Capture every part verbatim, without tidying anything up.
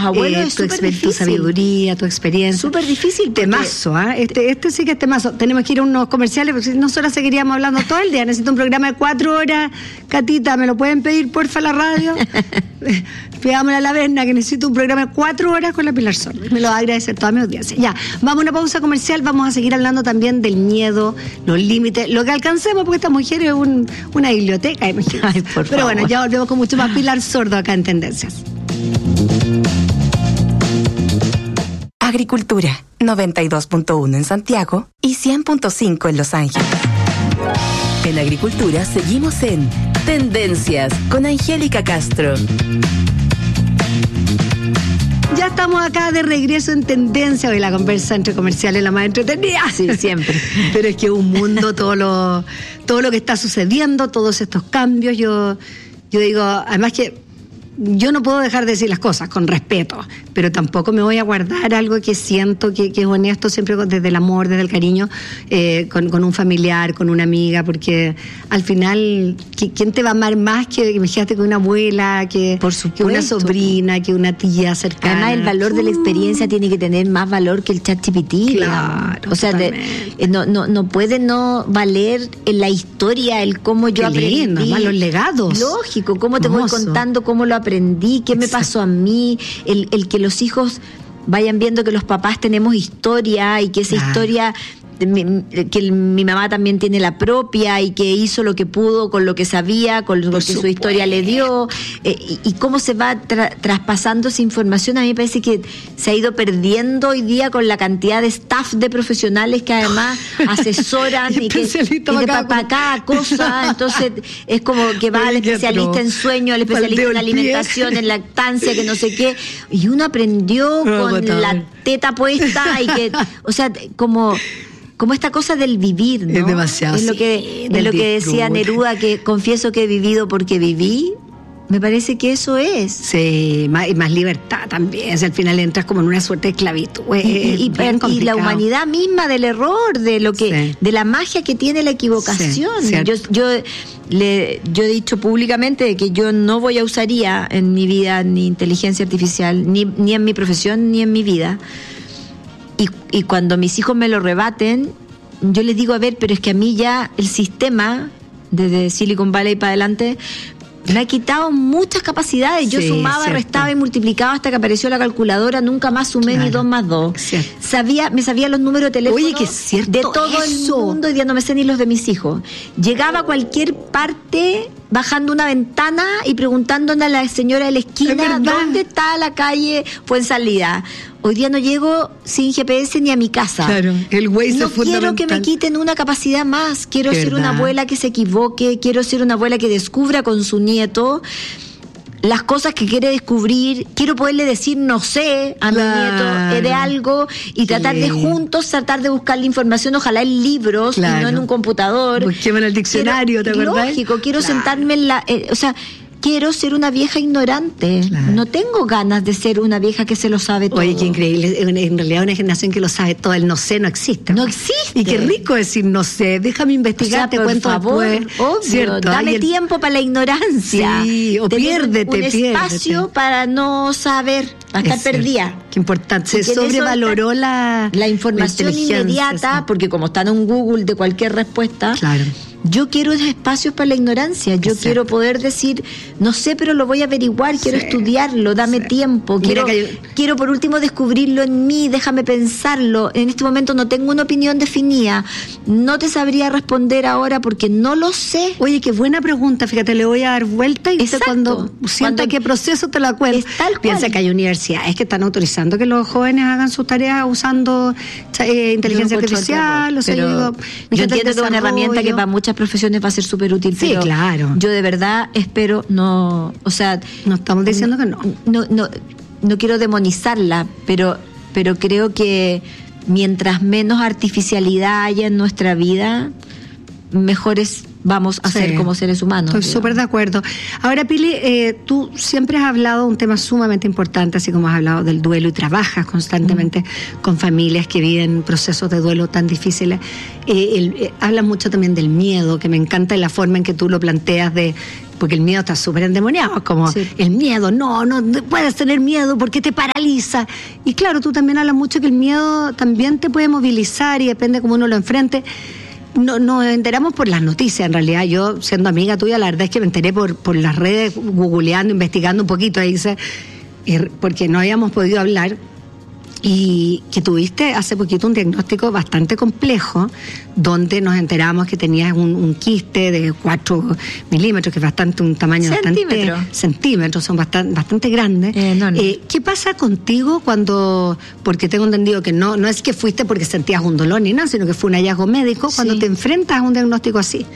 abuelos eh, es tu, súper exper- difícil. tu sabiduría, tu experiencia. Súper difícil. Porque... Temazo, ¿ah? ¿eh? Este, este sí que es temazo. Tenemos que ir a unos comerciales, porque si nosotros seguiríamos hablando todo el día. Necesito un programa de cuatro horas. Catita, ¿me lo pueden pedir, porfa, a la radio? Pidámosle a la Berna, que necesito un programa de cuatro horas con la Pilar Sordo. Me lo va a agradecer toda mi audiencia. Ya, vamos a una pausa comercial. Vamos a seguir hablando también del miedo, los límites, lo que alcancemos, porque esta mujer es un, una biblioteca. Ay, por Pero favor. bueno, ya volvemos con mucho más Pilar Sordo acá en Tendencias. Agricultura, noventa y dos punto uno en Santiago y cien punto cinco en Los Ángeles. En Agricultura seguimos en Tendencias con Angélica Castro. Ya estamos acá de regreso en Tendencia. Hoy la conversa entre comerciales es la más entretenida. Sí, siempre. Pero es que un mundo, todo lo, todo lo que está sucediendo, todos estos cambios, yo, yo digo, además que yo no puedo dejar de decir las cosas con respeto, pero tampoco me voy a guardar algo que siento que, que es honesto, siempre desde el amor, desde el cariño, eh, con, con un familiar, con una amiga, porque al final, ¿quién te va a amar más que, imagínate, que una abuela, que, Por supuesto. que una sobrina, que una tía cercana? Además, el valor de la experiencia tiene que tener más valor que el ChatGPT. Claro, o sea, de, eh, no, no, no puede no valer en la historia el cómo yo Qué aprendí. lindo, además, los legados. Lógico, cómo te Hermoso. voy contando cómo lo aprendí, qué me pasó a mí, el, el que los hijos vayan viendo que los papás tenemos historia y que esa Claro. historia, mi, que el, mi mamá también tiene la propia y que hizo lo que pudo con lo que sabía, con lo Por que su supuesto. historia le dio, eh, y, y cómo se va tra- traspasando esa información. A mí me parece que se ha ido perdiendo hoy día con la cantidad de staff de profesionales que además asesoran Y y que especialista y de para pa- cada pa' cada cosa. Entonces es como que va al Oye, qué especialista atroz. en sueño, al especialista Baldeo en el pie. alimentación, en lactancia, que no sé qué, y uno aprendió No, con agotador. la teta puesta y que, o sea, como como esta cosa del vivir, ¿no? Es demasiado, Es lo sí, que, es del lo que decía disfrute. Neruda, que confieso que he vivido porque viví. Me parece que eso es. Sí, más, y más libertad también. O sea, al final entras como en una suerte de esclavitud. Y, Es y- y- bien y la complicado. humanidad misma del error, de lo que, Sí. de la magia que tiene la equivocación. Sí, cierto. yo, yo le, yo he dicho públicamente que yo no voy a usar I A en mi vida, ni inteligencia artificial, ni, ni en mi profesión, ni en mi vida. Y, y cuando mis hijos me lo rebaten, yo les digo, a ver, pero es que a mí ya el sistema, desde Silicon Valley para adelante, me ha quitado muchas capacidades. Yo Sí, sumaba, cierto. restaba y multiplicaba hasta que apareció la calculadora, nunca más sumé Claro. ni dos más dos. Cierto. Sabía, me sabía los números de teléfono Oye, que es cierto de todo eso. el mundo, y ya no me sé ni los de mis hijos. Llegaba a cualquier parte bajando una ventana y preguntándole a la señora de la Es esquina verdad. dónde está la calle Fuensalida. Hoy día no llego sin G P S ni a mi casa. Claro, el Waze No es quiero fundamental. que me quiten una capacidad más. Quiero Qué ser una verdad. abuela que se equivoque. Quiero ser una abuela que descubra con su nieto las cosas que quiere descubrir. Quiero poderle decir no sé a mi Claro. nieto eh, de algo y tratar de Sí. juntos tratar de buscar la información, ojalá en libros y Claro. no en un computador. Busquemos en el diccionario, Quiero- ¿te acordás? Lógico, quiero Claro. sentarme en la... eh, o sea, quiero ser una vieja ignorante. Claro. No tengo ganas de ser una vieja que se lo sabe todo. Oye, qué increíble. En en realidad una generación que lo sabe todo. El no sé no existe. No existe. Y qué rico decir no sé. Déjame O investigar, sea, te por cuento favor, después. obvio, ¿Cierto? dame Ay, el- tiempo para la ignorancia. Sí, o Tener piérdete, un espacio piérdete. para no saber, para estar Es cierto. perdida. Qué importante. Se Porque en eso sobrevaloró está la, La información inteligencia, inmediata, sí. porque como están en Google de cualquier respuesta, Claro. yo quiero espacios para la ignorancia. Yo Exacto. quiero poder decir, no sé, pero lo voy a averiguar, quiero Sí, estudiarlo, dame sí. tiempo. Mira Quiero, que hay- quiero por último descubrirlo en mí, déjame pensarlo. En este momento no tengo una opinión definida. No te sabría responder ahora porque no lo sé. Oye, qué buena pregunta. Fíjate, le voy a dar vuelta y usted Exacto. cuando sienta Cuando- qué proceso te la cuento. Es tal cual. Piensa que hay universidades que están autorizando que los jóvenes hagan sus tareas usando eh, inteligencia Yo encuentro artificial. terror, O sea, pero yo digo, yo fíjate el entiendo que es una herramienta que desarrollo. para muchas profesiones va a ser súper útil. Sí, pero claro. Yo de verdad espero no, o sea, No estamos diciendo que no. no, no, no quiero demonizarla, pero, pero creo que mientras menos artificialidad haya en nuestra vida, mejores vamos a Sí. ser como seres humanos. Estoy digamos. súper de acuerdo. Ahora, Pili, eh, tú siempre has hablado de un tema sumamente importante, así como has hablado del duelo y trabajas constantemente mm. con familias que viven procesos de duelo tan difíciles. Eh, el, eh, hablas mucho también del miedo, que me encanta la forma en que tú lo planteas, de porque el miedo está súper endemoniado, como sí. el miedo, no, no puedes tener miedo porque te paraliza. Y claro, tú también hablas mucho que el miedo también te puede movilizar y depende cómo uno lo enfrente. No, nos enteramos por las noticias, en realidad. Yo, siendo amiga tuya, la verdad es que me enteré por, por las redes, googleando, investigando un poquito, ahí dice, porque no habíamos podido hablar, y que tuviste hace poquito un diagnóstico bastante complejo, donde nos enteramos que tenías un, un quiste de cuatro milímetros, que es bastante un tamaño Centímetro. bastante... Centímetros, son bastante, bastante grandes. Eh, no, no. Eh, ¿Qué pasa contigo cuando, porque tengo entendido que no, no es que fuiste porque sentías un dolor ni nada, sino que fue un hallazgo médico, cuando Sí. te enfrentas a un diagnóstico así?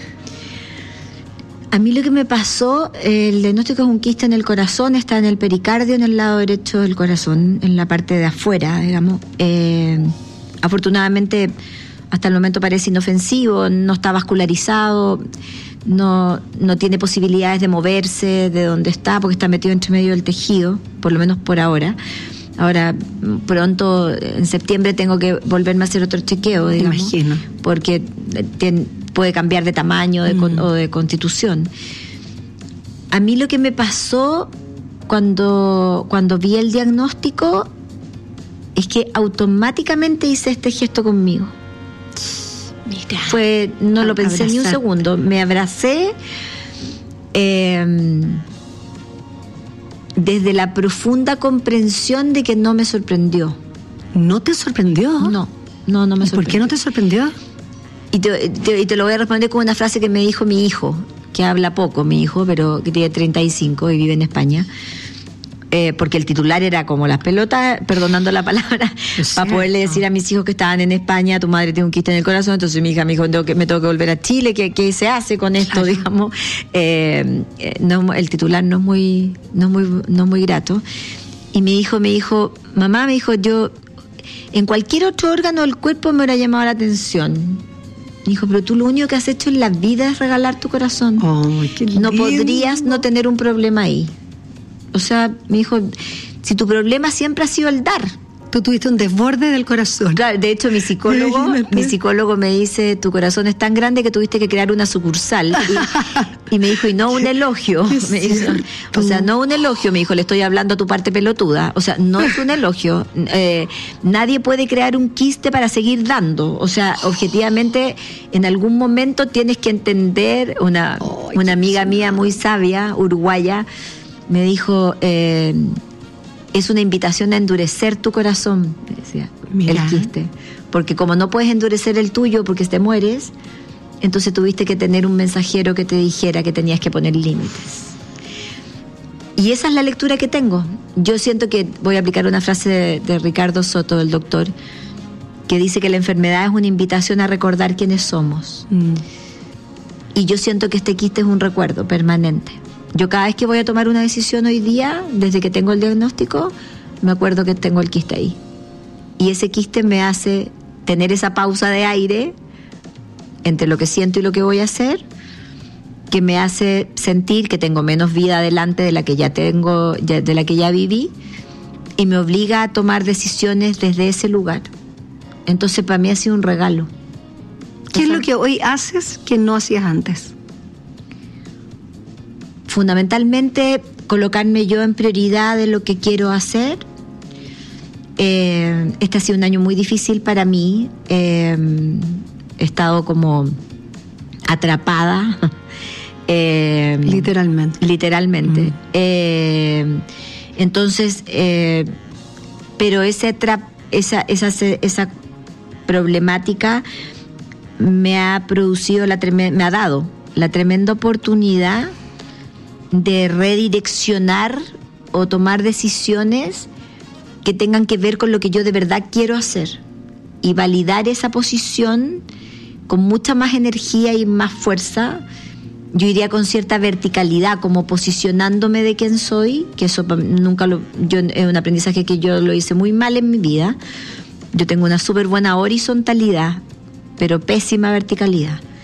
A mí lo que me pasó, el diagnóstico es un quiste en el corazón, está en el pericardio, en el lado derecho del corazón, en la parte de afuera, digamos. Eh, afortunadamente, hasta el momento parece inofensivo, no está vascularizado, no, no tiene posibilidades de moverse de donde está, porque está metido entre medio del tejido, por lo menos por ahora. Ahora, pronto, en septiembre, tengo que volverme a hacer otro chequeo, digamos. Me imagino. Porque tiene, puede cambiar de tamaño de, mm. o de constitución. A mí lo que me pasó cuando, cuando vi el diagnóstico es que automáticamente hice este gesto conmigo. Mira. Fue, no lo pensé Abrazar. ni un segundo. Me abracé eh, desde la profunda comprensión de que no me sorprendió. ¿No te sorprendió? No, no, no me ¿Y sorprendió. por qué no te sorprendió? Y te, te, y te lo voy a responder con una frase que me dijo mi hijo, que habla poco, mi hijo, pero que tiene treinta y cinco y vive en España. Eh, porque el titular era como las pelotas, perdonando la palabra, para poderle decir a mis hijos que estaban en España, tu madre tiene un quiste en el corazón, entonces mi hija me dijo, tengo que, me tengo que volver a Chile, ¿qué, qué se hace con esto, claro. digamos? Eh, no, el titular no es muy, no es muy, no es muy grato. Y mi hijo me dijo, mamá, me dijo, yo, en cualquier otro órgano del cuerpo me hubiera llamado la atención. Me dijo, pero tú lo único que has hecho en la vida es regalar tu corazón. Oh, qué lindo. No podrías no tener un problema ahí. O sea, me dijo, si tu problema siempre ha sido el dar. Tú tuviste un desborde del corazón. Claro, de hecho mi psicólogo, mi psicólogo me dice, tu corazón es tan grande que tuviste que crear una sucursal. Y, y me dijo, y no un elogio. Me dijo, o sea, no un elogio, me dijo, le estoy hablando a tu parte pelotuda. O sea, no es un elogio. Eh, nadie puede crear un quiste para seguir dando. O sea, objetivamente, en algún momento tienes que entender, una, oh, una amiga mía muy sabia, uruguaya, me dijo, eh, es una invitación a endurecer tu corazón, me decía, Mira. el quiste. Porque como no puedes endurecer el tuyo porque te mueres, entonces tuviste que tener un mensajero que te dijera que tenías que poner límites. Y esa es la lectura que tengo. Yo siento que voy a aplicar una frase de, de Ricardo Soto, el doctor, que dice que la enfermedad es una invitación a recordar quiénes somos. Mm. Y yo siento que este quiste es un recuerdo permanente. Yo cada vez que voy a tomar una decisión hoy día, desde que tengo el diagnóstico, me acuerdo que tengo el quiste ahí. Y ese quiste me hace tener esa pausa de aire entre lo que siento y lo que voy a hacer, que me hace sentir que tengo menos vida adelante de la que ya tengo, de la que ya viví, y me obliga a tomar decisiones desde ese lugar. Entonces para mí ha sido un regalo. ¿Qué es lo que hoy haces que no hacías antes? Fundamentalmente colocarme yo en prioridad de lo que quiero hacer. Eh, este ha sido un año muy difícil para mí. Eh, he estado como atrapada. Eh, literalmente. Literalmente. Mm. Eh, entonces, eh, pero ese tra- esa, esa, esa problemática me ha producido, la trem- me ha dado la tremenda oportunidad de redireccionar o tomar decisiones que tengan que ver con lo que yo de verdad quiero hacer y validar esa posición con mucha más energía y más fuerza. Yo iría con cierta verticalidad, como posicionándome de quién soy, que eso nunca lo, yo es un aprendizaje que yo lo hice muy mal en mi vida. Yo tengo una súper buena horizontalidad, pero pésima verticalidad.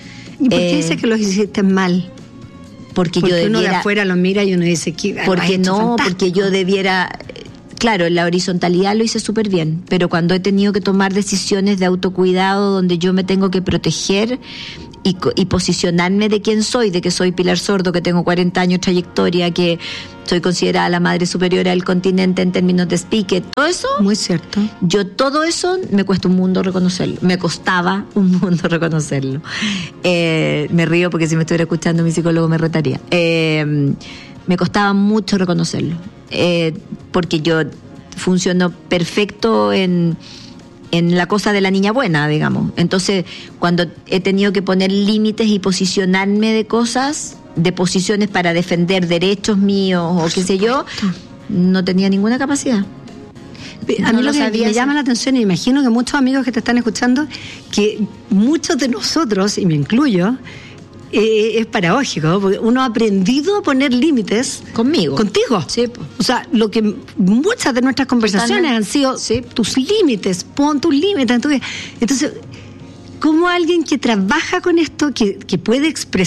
¿Y por qué Eh, dice que los hiciste mal? Porque, Porque yo uno de debiera... afuera lo mira y uno dice que Porque no, porque yo debiera... Claro, la horizontalidad lo hice súper bien, pero cuando he tenido que tomar decisiones de autocuidado donde yo me tengo que proteger y, y posicionarme de quién soy, de que soy Pilar Sordo, que tengo cuarenta años de trayectoria, que soy considerada la madre superiora del continente en términos de speaker, todo eso, Muy cierto. yo todo eso me cuesta un mundo reconocerlo, me costaba un mundo reconocerlo. Eh, me río porque si me estuviera escuchando mi psicólogo me retaría. Eh, me costaba mucho reconocerlo, eh, porque yo funciono perfecto en, en la cosa de la niña buena, digamos. Entonces, cuando he tenido que poner límites y posicionarme de cosas, de posiciones para defender derechos míos o qué sé yo, no tenía ninguna capacidad. A No mí lo lo que sabía me hacer. llama la atención, y imagino que muchos amigos que te están escuchando, que muchos de nosotros, y me incluyo, eh, es paradójico, porque uno ha aprendido a poner límites Conmigo. contigo. Sí, po. O sea, lo que muchas de nuestras conversaciones Totalmente. han sido Sí. tus límites, pon tus límites en tu vida. Entonces, ¿cómo alguien que trabaja con esto, que, que puede expresar